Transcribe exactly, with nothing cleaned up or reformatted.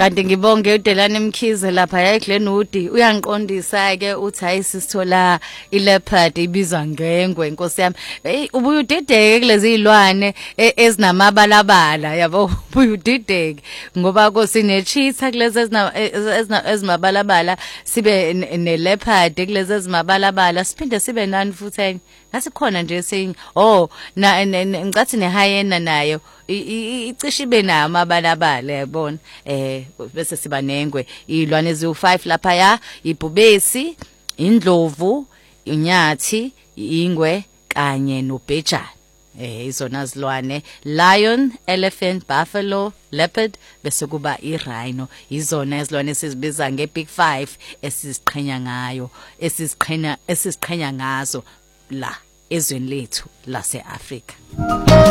kanti ngibonge uDelane Mkhize lapha eGlenwood uyangiqondisa ke uthi hayi sisithola ileopard ibizwa ngengwe Nkosi yami hey ubuye udideke kulezi izilwane ezinamabalabala yabo ubuye udideke ngoba kosine cheetah kulezi ezimabalabala sibe neleopard kulezi ezimabalabala siphinde sibe nani futhi ngase khona nje saying oh na ngicathi ne hyena nayo icishe ibe nayo amabalabala yabona eh bese siba nengwe izilwane eziwu five lapha ya ibhubesi indlovu inyathi ingwe kanye nobhejane eh izona zilwane lion elephant buffalo leopard bese kuba irhino izona izilwane esizibiza ngebig five esiziqhenya ngayo esiziqhenya esiziqhenya ngazo la ezweni lethu lase Africa.